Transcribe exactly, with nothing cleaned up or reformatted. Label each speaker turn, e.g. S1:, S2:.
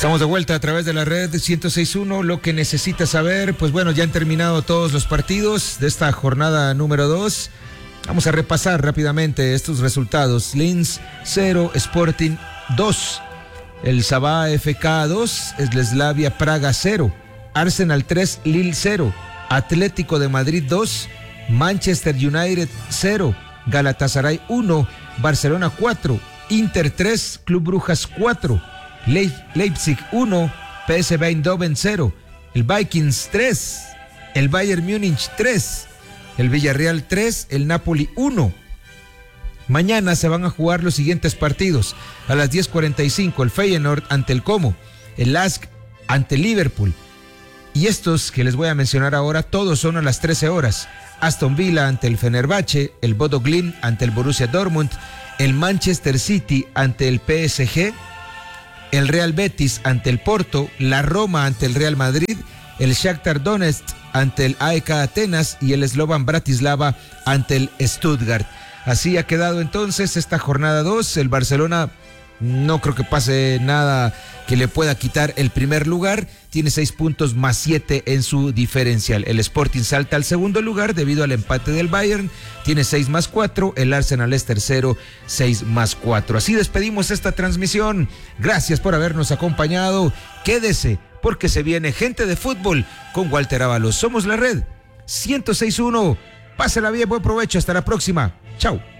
S1: Estamos de vuelta a través de la red ciento seis punto uno. Lo que necesitas saber, pues bueno, ya han terminado todos los partidos de esta jornada número dos. Vamos a repasar rápidamente estos resultados. Linz cero, Sporting dos. El Sabah F K dos, Slavia Praga cero. Arsenal tres, Lille cero. Atlético de Madrid dos. Manchester United cero. Galatasaray uno. Barcelona cuatro. Inter tres. Club Brujas cuatro. Le- Leipzig uno. P S V Eindhoven cero. El Vikings tres. El Bayern Múnich tres. El Villarreal tres. El Napoli uno. Mañana se van a jugar los siguientes partidos. A las diez cuarenta y cinco, el Feyenoord ante el Como. El Lask ante el Liverpool. Y estos que les voy a mencionar ahora, todos son a las trece horas. Aston Villa ante el Fenerbahce, el Bodo Glimt ante el Borussia Dortmund, el Manchester City ante el P S G, el Real Betis ante el Porto, la Roma ante el Real Madrid, el Shakhtar Donetsk ante el A E K Atenas y el Slovan Bratislava ante el Stuttgart. Así ha quedado entonces esta jornada dos. El Barcelona no creo que pase nada que le pueda quitar el primer lugar. Tiene seis puntos más siete en su diferencial. El Sporting salta al segundo lugar debido al empate del Bayern. Tiene seis más cuatro. El Arsenal es tercero, seis más cuatro. Así despedimos esta transmisión. Gracias por habernos acompañado. Quédese porque se viene Gente de Fútbol con Walter Ábalos. Somos la red ciento seis punto uno. Pásela bien, buen provecho. Hasta la próxima. Chao.